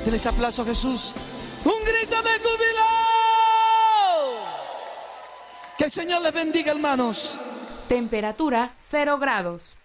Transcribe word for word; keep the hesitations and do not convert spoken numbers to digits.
Denle ese aplauso a Jesús. Un grito de júbilo. Que el Señor les bendiga, hermanos. Temperatura cero grados.